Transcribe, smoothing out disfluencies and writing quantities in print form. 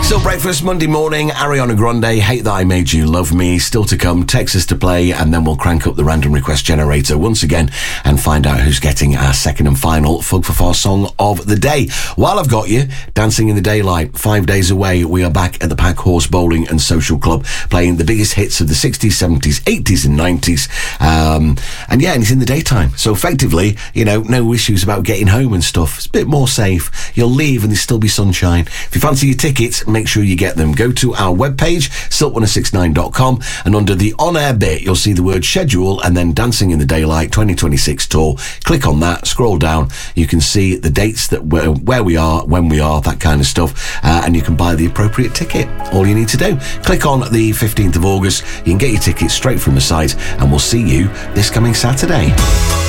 Still breakfast Monday morning, Ariana Grande, Hate That I Made You Love Me, still to come, Texas to play, and then we'll crank up the random request generator once again and find out who's getting our second and final Fug for Four song of the day. While I've got you, Dancing in the Daylight, 5 days away, we are back at the Pack Horse Bowling and Social Club, playing the biggest hits of the 60s, 70s, 80s and 90s. And it's in the daytime, so effectively, no issues about getting home and stuff. It's a bit more safe. You'll leave and there'll still be sunshine. If you fancy your tickets, make sure you get them. Go to our webpage, silk1069.com, and under the on-air bit, you'll see the word schedule and then Dancing in the Daylight 2026 tour. Click on that, scroll down. You can see the dates, that where we are, when we are, that kind of stuff, and you can buy the appropriate ticket. All you need to do, click on the 15th of August. You can get your tickets straight from the site, and we'll see you this coming Saturday.